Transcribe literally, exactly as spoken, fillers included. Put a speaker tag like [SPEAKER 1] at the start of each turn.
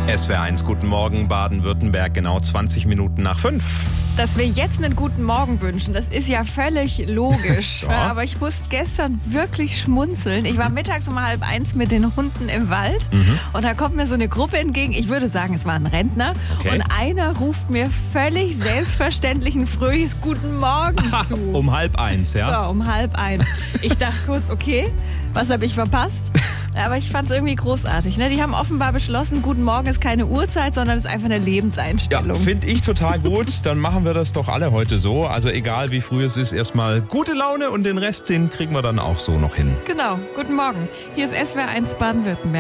[SPEAKER 1] S W R eins, guten Morgen, Baden-Württemberg, genau zwanzig Minuten nach fünf.
[SPEAKER 2] Dass wir jetzt einen guten Morgen wünschen, das ist ja völlig logisch.
[SPEAKER 1] Ja.
[SPEAKER 2] Ja, aber ich musste gestern wirklich schmunzeln. Ich war mittags um halb eins mit den Hunden im Wald
[SPEAKER 1] Mhm.
[SPEAKER 2] und da kommt mir so eine Gruppe entgegen. Ich würde sagen, es war ein Rentner.
[SPEAKER 1] Okay.
[SPEAKER 2] Und einer ruft mir völlig selbstverständlich ein fröhliches Guten Morgen zu.
[SPEAKER 1] Um halb eins, ja?
[SPEAKER 2] So, um halb eins. Ich dachte kurz, okay, was habe ich verpasst? Aber ich fand es irgendwie großartig. Ne? Die haben offenbar beschlossen, Guten Morgen ist keine Uhrzeit, sondern ist einfach eine
[SPEAKER 1] Ja,
[SPEAKER 2] Lebenseinstellung.
[SPEAKER 1] finde ich total gut. Dann machen wir das doch alle heute so. Also egal wie früh es ist, erstmal gute Laune und den Rest, den kriegen wir dann auch so noch hin.
[SPEAKER 2] Genau, guten Morgen. Hier ist S W R eins Baden-Württemberg.